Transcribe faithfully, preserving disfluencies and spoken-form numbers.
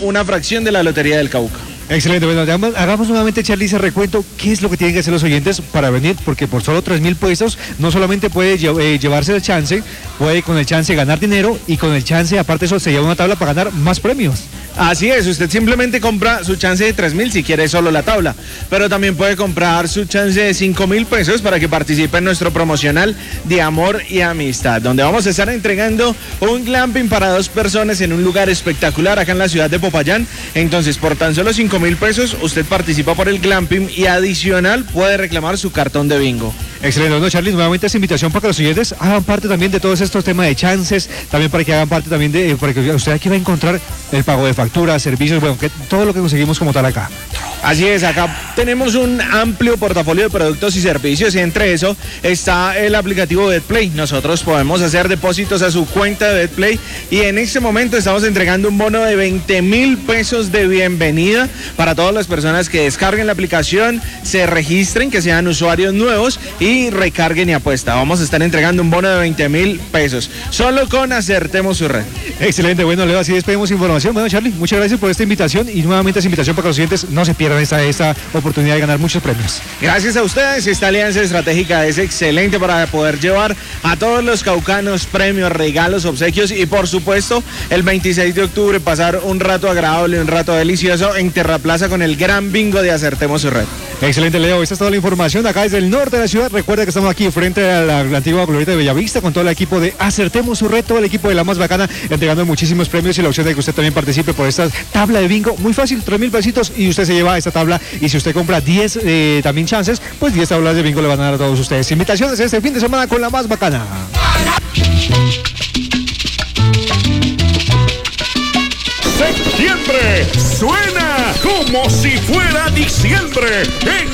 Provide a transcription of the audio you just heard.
una fracción de la Lotería del Cauca. Excelente, bueno, hagamos, hagamos nuevamente, Charlie, ese recuento. ¿Qué es lo que tienen que hacer los oyentes para venir? Porque por solo tres mil pesos no solamente puede lle eh, llevarse el chance, puede con el chance ganar dinero y con el chance, aparte de eso, se lleva una tabla para ganar más premios. Así es, usted simplemente compra su chance de tres mil si quiere solo la tabla, pero también puede comprar su chance de cinco mil pesos para que participe en nuestro promocional de amor y amistad, donde vamos a estar entregando un glamping para dos personas en un lugar espectacular acá en la ciudad de Popayán. Entonces, por tan solo cinco mil pesos, usted participa por el glamping y adicional puede reclamar su cartón de bingo. Excelente, bueno, Charlie, nuevamente esta invitación para que los oyentes hagan parte también de todos estos temas de chances, también para que hagan parte también de, porque usted aquí va a encontrar el pago de facturas, servicios, bueno, que todo lo que conseguimos como tal acá. Así es, acá tenemos un amplio portafolio de productos y servicios y entre eso está el aplicativo BetPlay. Nosotros podemos hacer depósitos a su cuenta de BetPlay y en este momento estamos entregando un bono de veinte mil pesos de bienvenida para todas las personas que descarguen la aplicación, se registren, que sean usuarios nuevos y recarguen y apuesta. Vamos a estar entregando un bono de veinte mil pesos, solo con Acertemos su Red. Excelente, bueno, Leo, así despedimos información. Bueno, Charlie, muchas gracias por esta invitación y nuevamente esa invitación para que los oyentes no se pierdan esta, esta oportunidad de ganar muchos premios. Gracias a ustedes, esta alianza estratégica es excelente para poder llevar a todos los caucanos premios, regalos, obsequios y por supuesto el veintiséis de octubre pasar un rato agradable, un rato delicioso en Terraplaza con el gran bingo de Acertemos su Red. Excelente, Leo, esta es toda la información acá desde el norte de la ciudad. Recuerda que estamos aquí frente a la, la antigua glorieta de Bellavista con todo el equipo de Acertemos su Red, todo el equipo de La Más Bacana, entregando muchísimos premios y la opción de que usted también participe por esta tabla de bingo. Muy fácil, tres mil pesitos y usted se lleva esta tabla y si usted compra diez eh, también chances, pues diez tablas de bingo le van a dar a todos ustedes. Invitaciones este fin de semana con La Más Bacana. Septiembre suena como si fuera diciembre en